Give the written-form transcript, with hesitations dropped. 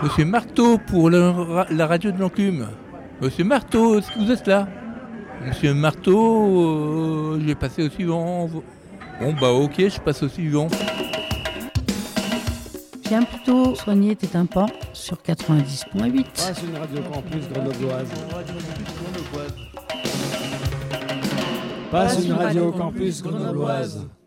Monsieur Marteau pour la radio de l'Enclume. Monsieur Marteau, est-ce que vous êtes là? Monsieur Marteau, je vais passer au suivant. Bon bah ok, je passe au suivant. Viens plutôt soigner tes tympans sur 90.8. Ah, c'est une radio campus grenobloise. Passe une radio campus grenobloise.